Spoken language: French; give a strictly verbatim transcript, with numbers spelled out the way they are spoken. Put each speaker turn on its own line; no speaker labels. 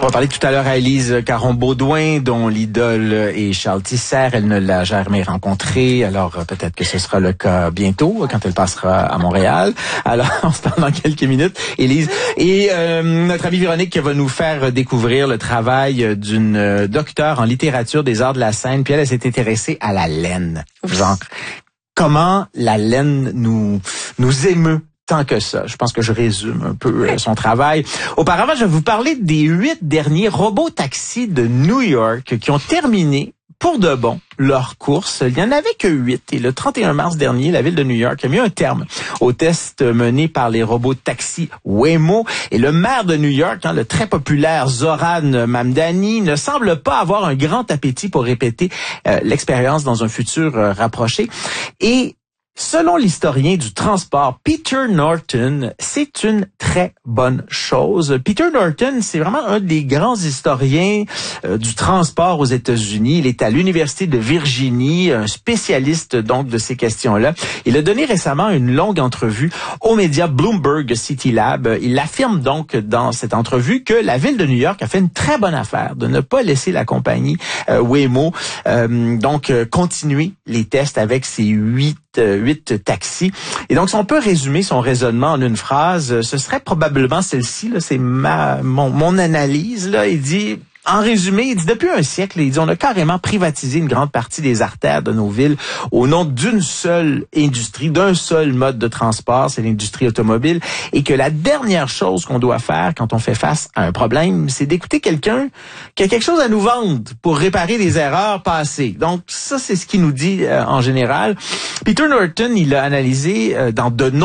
On va parler tout à l'heure à Élise Caron-Beaudoin, dont l'idole est Charles Tisser. Elle ne l'a jamais rencontré, alors peut-être que ce sera le cas bientôt, quand elle passera à Montréal. Alors, on se parle dans quelques minutes, Élise. Et euh, notre amie Véronique va nous faire découvrir le travail d'une docteure en littérature des arts de la scène. Puis elle, elle s'est intéressée à la laine. Genre, comment la laine nous, nous émeut tant que ça. Je pense que je résume un peu euh, son travail. Auparavant, je vais vous parler des huit derniers robots taxis de New York qui ont terminé pour de bon leur course. Il n'y en avait que huit. Et le trente et un mars dernier, la ville de New York a mis un terme au test mené par les robots taxis Waymo. Et le maire de New York, hein, le très populaire Zoran Mamdani, ne semble pas avoir un grand appétit pour répéter euh, l'expérience dans un futur euh, rapproché. Et selon l'historien du transport Peter Norton, c'est une très bonne chose. Peter Norton, c'est vraiment un des grands historiens euh, du transport aux États-Unis. Il est à l'Université de Virginie, un spécialiste donc de ces questions-là. Il a donné récemment une longue entrevue aux médias Bloomberg City Lab. Il affirme donc dans cette entrevue que la ville de New York a fait une très bonne affaire de ne pas laisser la compagnie euh, Waymo euh, donc euh, continuer les tests avec ces huit huit taxis. Et donc, si on peut résumer son raisonnement en une phrase, ce serait probablement celle-ci, là, c'est ma mon, mon analyse. Là, il dit, en résumé, il dit, depuis un siècle, il dit, on a carrément privatisé une grande partie des artères de nos villes au nom d'une seule industrie, d'un seul mode de transport, c'est l'industrie automobile, et que la dernière chose qu'on doit faire quand on fait face à un problème, c'est d'écouter quelqu'un qui a quelque chose à nous vendre pour réparer des erreurs passées. Donc, ça, c'est ce qu'il nous dit euh, en général. Peter Norton, il a analysé euh, dans de nombreux